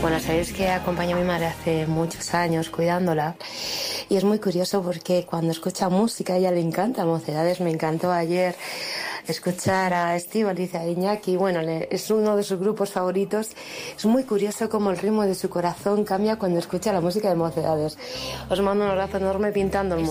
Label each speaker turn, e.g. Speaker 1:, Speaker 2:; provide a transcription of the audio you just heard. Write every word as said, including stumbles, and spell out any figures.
Speaker 1: Bueno, sabéis que acompañé a mi madre hace muchos años cuidándola y es muy curioso porque cuando escucha música a ella le encanta Mocedades. Me encantó ayer escuchar a Estíbaliz, a Iñaki, bueno, le, es uno de sus grupos favoritos. Es muy curioso cómo el ritmo de su corazón cambia cuando escucha la música de Mocedades. Os mando un abrazo enorme pintando el mundo.